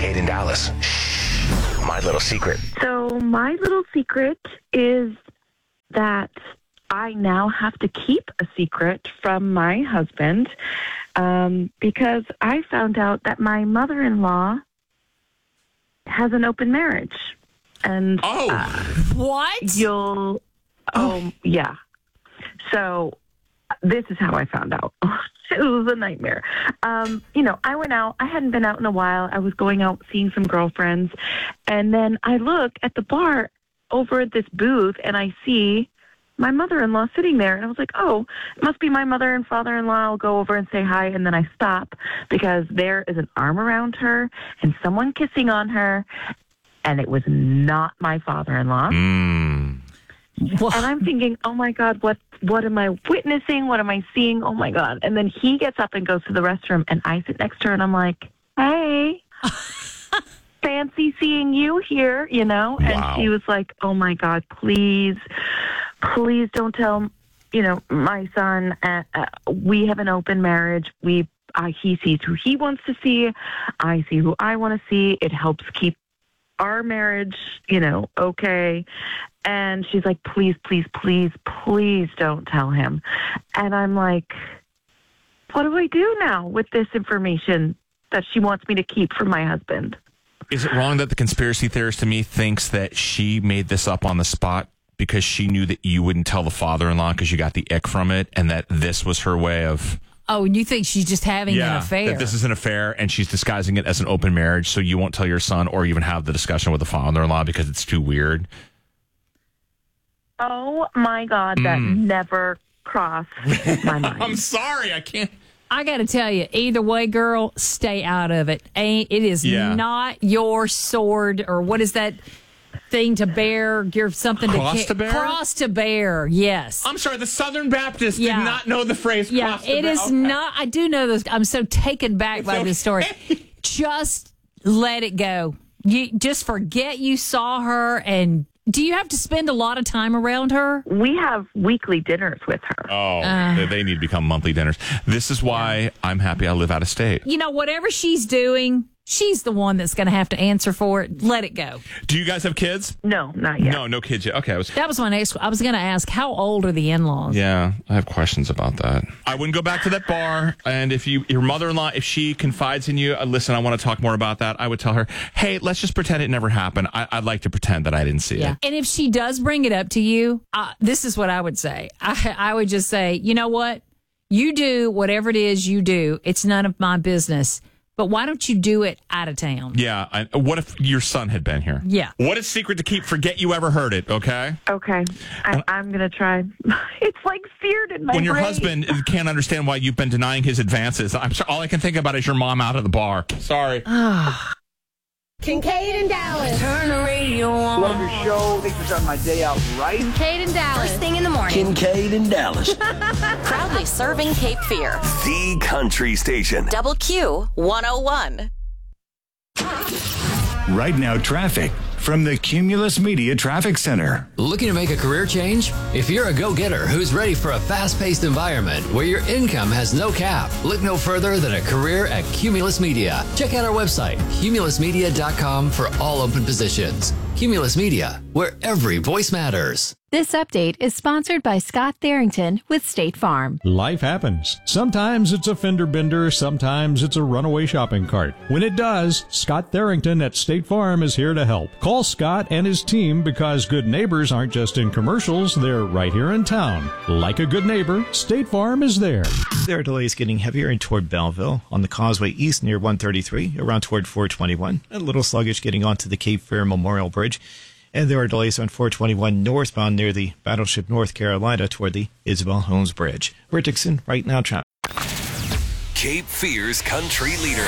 Kincaid in Dallas. Shh. My little secret. So my little secret is that I now have to keep a secret from my husband because I found out that my mother-in-law has an open marriage. And what? Yeah. So this is how I found out. It was a nightmare. I went out. I hadn't been out in a while. I was going out seeing some girlfriends. And then I look at the bar over at this booth, and I see my mother-in-law sitting there. And I was like, oh, it must be my mother and father-in-law. I'll go over and say hi. And then I stop because there is an arm around her and someone kissing on her. And it was not my father-in-law. And I'm thinking, oh, my God, what am I witnessing? What am I seeing? Oh, my God. And then he gets up and goes to the restroom, and I sit next to her, and I'm like, hey, fancy seeing you here, And she was like, oh, my God, please don't tell, my son. We have an open marriage. He sees who he wants to see. I see who I want to see. It helps keep our marriage, okay. And she's like, please don't tell him. And I'm like, what do I do now with this information that she wants me to keep from my husband? Is it wrong that the conspiracy theorist to me thinks that she made this up on the spot because she knew that you wouldn't tell the father-in-law because you got the ick from it, and that this was her way of... Oh, and you think she's just having an affair? That this is an affair, and she's disguising it as an open marriage, so you won't tell your son or even have the discussion with the father-in-law because it's too weird. Oh, my God, that never crossed my mind. I'm sorry, I can't... I got to tell you, either way, girl, stay out of it. It is not your sword, or what is that thing to bear? You're something cross to to bear. Cross to bear. Yes. I'm sorry. The Southern Baptist did not know the phrase. Yeah, cross to bear. It is not. I do know this. I'm so taken back by this story. Just let it go. You just forget you saw her. And do you have to spend a lot of time around her? We have weekly dinners with her. Oh, they need to become monthly dinners. This is why I'm happy I live out of state. Whatever she's doing, she's the one that's going to have to answer for it. Let it go. Do you guys have kids? No, not yet. No kids yet. Okay. That was my next. I was going to ask, how old are the in-laws? Yeah, I have questions about that. I wouldn't go back to that bar. And if your mother-in-law, if she confides in you, listen, I want to talk more about that, I would tell her, hey, let's just pretend it never happened. I'd like to pretend that I didn't see it. And if she does bring it up to you, this is what I would say. I would just say, you know what? You do whatever it is you do. It's none of my business. But why don't you do it out of town? Yeah. What if your son had been here? Yeah. What is secret to keep? Forget you ever heard it, okay? Okay. I'm going to try. It's like seared in my brain. When your husband can't understand why you've been denying his advances, I'm sorry, all I can think about is your mom out of the bar. Sorry. Kincaid in Dallas. Turn the radio on. Love your show. Think you're starting my day out right. Kincaid in Dallas. First thing in the morning. Kincaid in Dallas. Proudly serving Cape Fear. The country station. Double Q 101. Right now, traffic from the Cumulus Media Traffic Center. Looking to make a career change? If you're a go-getter who's ready for a fast-paced environment where your income has no cap, look no further than a career at Cumulus Media. Check out our website, cumulusmedia.com, for all open positions. Cumulus Media, where every voice matters. This update is sponsored by Scott Tharrington with State Farm. Life happens. Sometimes it's a fender bender, sometimes it's a runaway shopping cart. When it does, Scott Tharrington at State Farm is here to help. Call Scott and his team because good neighbors aren't just in commercials, they're right here in town. Like a good neighbor, State Farm is there. There are delays getting heavier in toward Belleville, on the Causeway East near 133, around toward 421, and a little sluggish getting onto the Cape Fear Memorial Bridge. And there are delays on 421 northbound near the Battleship North Carolina toward the Isabel Holmes Bridge. We're Dixon, right now traffic. Cape Fear's country leader.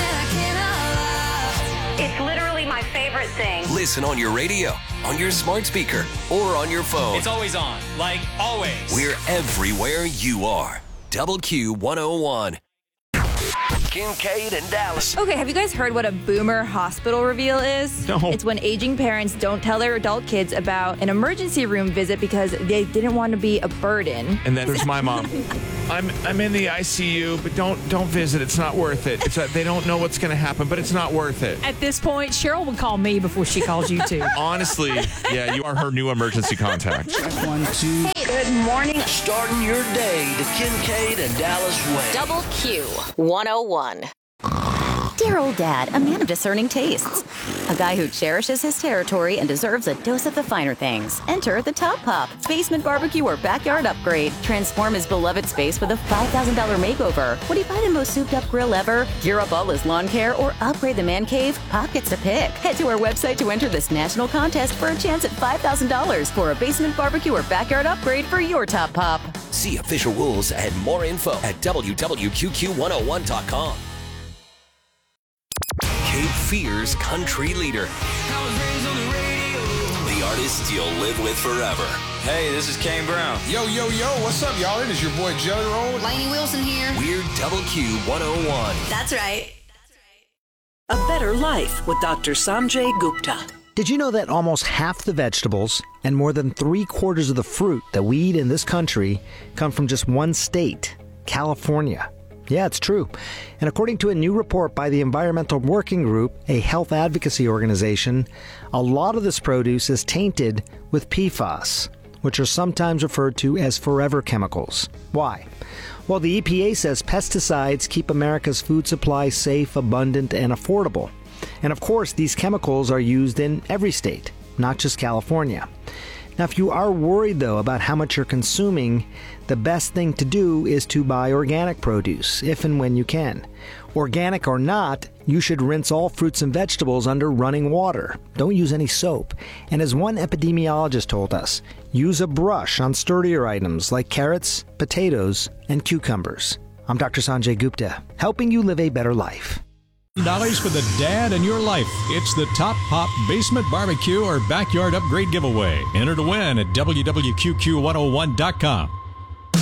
It's literally my favorite thing. Listen on your radio, on your smart speaker, or on your phone. It's always on, like always. We're everywhere you are. Double Q 101. Kincaid in Dallas. Okay, have you guys heard what a boomer hospital reveal is? No. It's when aging parents don't tell their adult kids about an emergency room visit because they didn't want to be a burden. And then there's my mom. I'm in the ICU, but don't visit. It's not worth it. They don't know what's going to happen, but it's not worth it. At this point, Cheryl would call me before she calls you too. Honestly, yeah, you are her new emergency contact. 1, 2. Hey, good morning. Starting your day to Kincaid and Dallas Way. Double Q 101. Dear old dad, a man of discerning tastes. A guy who cherishes his territory and deserves a dose of the finer things. Enter the Top Pop, basement barbecue or backyard upgrade. Transform his beloved space with a $5,000 makeover. Would he buy the most souped up grill ever, gear up all his lawn care, or upgrade the man cave? Pop gets to pick. Head to our website to enter this national contest for a chance at $5,000 for a basement barbecue or backyard upgrade for your Top Pop. See official rules and more info at www.QQ101.com. Cape Fear's country leader. The artist you'll live with forever. Hey, this is Kane Brown. Yo, what's up, y'all? It is your boy Jelly Roll. Lainey Wilson here. We're Double Q 101. That's right. A better life with Dr. Sanjay Gupta. Did you know that almost half the vegetables and more than 3/4 of the fruit that we eat in this country come from just one state, California? Yeah, it's true. And according to a new report by the Environmental Working Group, a health advocacy organization, a lot of this produce is tainted with PFAS, which are sometimes referred to as forever chemicals. Why? Well, the EPA says pesticides keep America's food supply safe, abundant, and affordable. And of course, these chemicals are used in every state, not just California. Now, if you are worried, though, about how much you're consuming, the best thing to do is to buy organic produce, if and when you can. Organic or not, you should rinse all fruits and vegetables under running water. Don't use any soap. And as one epidemiologist told us, use a brush on sturdier items like carrots, potatoes, and cucumbers. I'm Dr. Sanjay Gupta, helping you live a better life. $10 for the dad in your life. It's the Top Pop Basement Barbecue or Backyard Upgrade Giveaway. Enter to win at www.QQ101.com.